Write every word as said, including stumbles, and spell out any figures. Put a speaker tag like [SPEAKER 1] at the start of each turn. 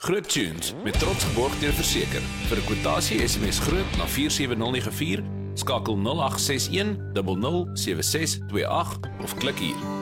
[SPEAKER 1] Groot Tunes met trots geborg deur Verseker. Vir 'n kwotasie S M S groot na vier sewe nul nege vier, skakel nul agt ses een nul nul sewe ses twee agt of klik hier.